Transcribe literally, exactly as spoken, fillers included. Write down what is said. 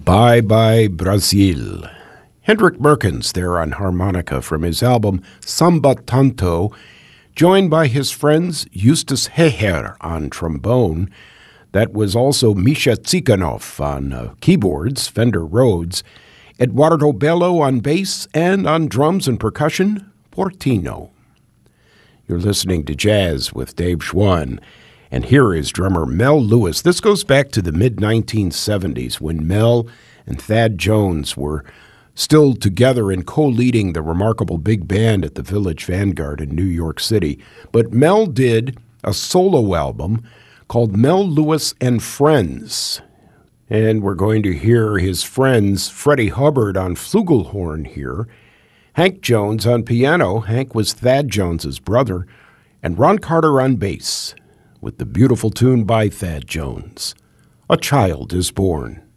Bye Bye Brazil. Hendrik Merkens there on harmonica from his album Samba Tanto, joined by his friends Justus Heher on trombone. That was also Misha Tsikhanov on uh, keyboards, Fender Rhodes, Eduardo Bello on bass, and on drums and percussion, Portino. You're listening to Jazz with Dave Schwann, and here is drummer Mel Lewis. This goes back to the mid nineteen seventies when Mel and Thad Jones were still together and co-leading the remarkable big band at the Village Vanguard in New York City. But Mel did a solo album called Mel Lewis and Friends. And we're going to hear his friends, Freddie Hubbard on flugelhorn here, Hank Jones on piano. Hank was Thad Jones's brother, and Ron Carter on bass, with the beautiful tune by Thad Jones, A Child is Born.